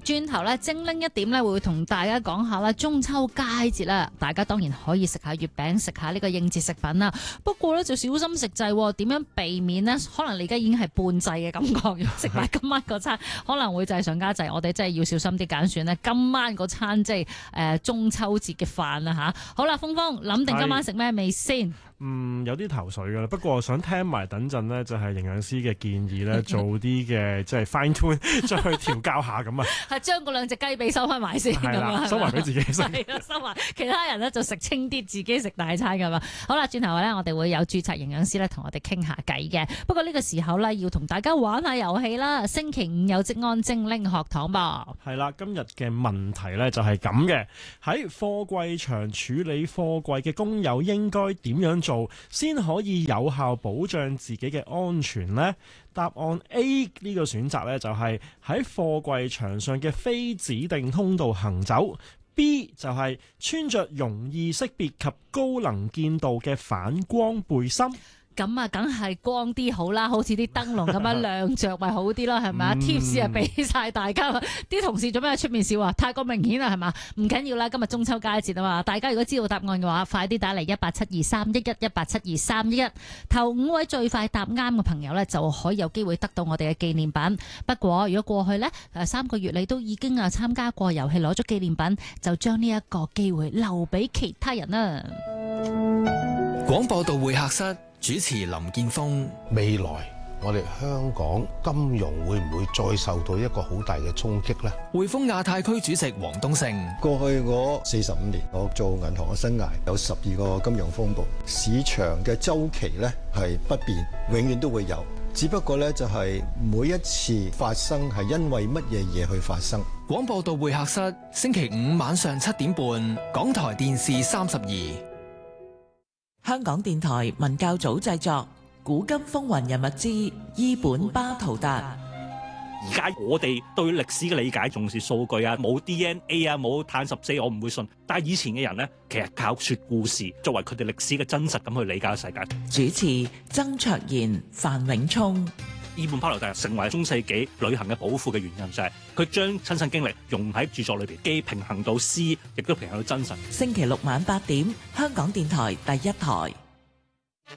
轉頭咧精靈一點咧，會同大家講下啦，中秋佳節啦，大家當然可以食下月餅，食下呢個應節食品啦。不過咧就小心食滯，點樣避免呢？可能你而家已經係半滯嘅感覺，食埋今晚嗰餐可能會滯上加滯。我哋真係要小心啲揀選咧，今晚嗰餐即係中秋節嘅飯啦吓。好啦，峰峰諗定今晚食咩未先？ 有啲頭緒噶啦，不過我想聽埋等陣呢，就係營養師嘅建議咧，做啲嘅即係 fine tune，再去調教下咁啊。 係將嗰兩隻雞髀收翻埋先咁啊， 收埋俾自己食。 係啦，收埋，其他人咧就食清啲，自己食大餐咁啊。好啦，轉頭咧我哋會有註冊營養師咧同我哋傾下偈嘅。不過呢個時候咧要同大家玩下遊戲啦。星期五有職安精靈學堂噃。係啦，今日嘅問題咧就係咁嘅，喺貨櫃場處理貨櫃嘅工友應該點樣做先可以有效保障自己嘅安全呢？答案 A 呢個選擇呢，就係喺貨櫃場上嘅非指定通道行走。B 就係穿着容易識別及高能見度嘅反光背心。咁啊，梗係光啲好啦，好似啲燈籠咁樣亮着咪好啲咯，係咪啊？tips 啊俾晒大家，啲同事做咩喺出面笑啊？太過明顯啦，係嘛？唔緊要啦，今日中秋佳節啊嘛，大家如果知道答案嘅話，快啲打嚟187231187231，頭5位最快答啱嘅朋友呢，就可以有機會得到我哋嘅紀念品。不過如果過去呢3個月你都已經參加過遊戲攞咗紀念品，就將呢一個機會留俾其他人啦。 廣播道會客室主持林建峰。 未來我哋香港金融會唔會再受到一個好大嘅衝擊呢？ 匯豐亞太區主席黃東勝。 過去嗰45年，我做銀行嘅生涯有12個金融風暴，市場嘅周期呢係不變，永遠都會有，只不過呢就係每一次發生係因為乜嘢嘢去發生。 廣播道會客室星期5晚上7點半，港台電視32。 香港電台文教組製作《古今風雲人物之伊本巴圖達》。 而家我哋對歷史嘅理解重視數據啊，冇 DNA 啊，冇碳14，我唔會信。但係以前嘅人呢，其實靠說故事作為佢哋歷史嘅真實咁去理解世界。 主持曾卓賢、范永聰。 伊本巴圖達成為中世紀旅行嘅寶庫嘅原因就係佢將親身經歷融喺著作裏邊，既平衡到詩，亦都平衡到真實。 星期六晚8點，香港電台第一台。